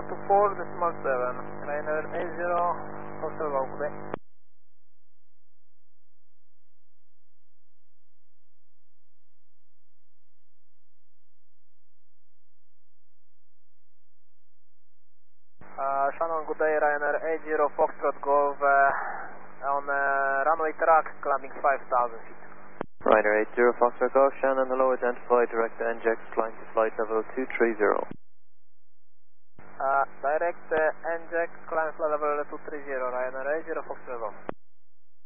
124.7, Ryanair 80, Foxtrot Golf, good day. Shannon, good day, Ryanair 80, Foxtrot Golf, on runway track, climbing 5,000 feet. Ryanair 80, Foxtrot Golf, Shannon, hello, identify, direct NJAX, flying to flight level 230. Direct NJAX, climb flight level 230, Ryanair 80, Foxtrot Golf.